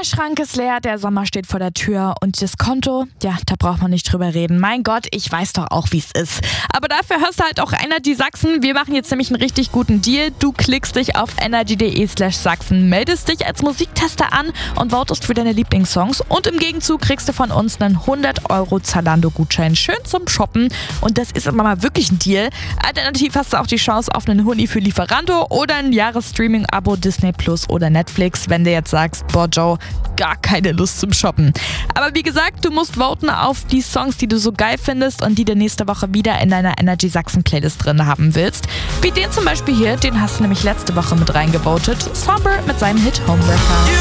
Schrank ist leer, der Sommer steht vor der Tür und das Konto, ja, da braucht man nicht drüber reden. Mein Gott, ich weiß doch auch, wie es ist. Aber dafür hörst du halt auch Energy Sachsen. Wir machen jetzt nämlich einen richtig guten Deal. Du klickst dich auf energy.de/Sachsen, meldest dich als Musiktester an und votest für deine Lieblingssongs. Und im Gegenzug kriegst du von uns einen 100 € Zalando-Gutschein. Schön zum Shoppen. Und das ist aber mal wirklich ein Deal. Alternativ hast du auch die Chance auf einen Huni für Lieferando oder ein Jahresstreaming-Abo Disney Plus oder Netflix, wenn du jetzt sagst, boah Joe, gar keine Lust zum Shoppen. Aber wie gesagt, du musst voten auf die Songs, die du so geil findest und die du nächste Woche wieder in deiner Energy Sachsen Playlist drin haben willst. Wie den zum Beispiel hier, den hast du nämlich letzte Woche mit reingevotet. Somber mit seinem Hit Homewrecker.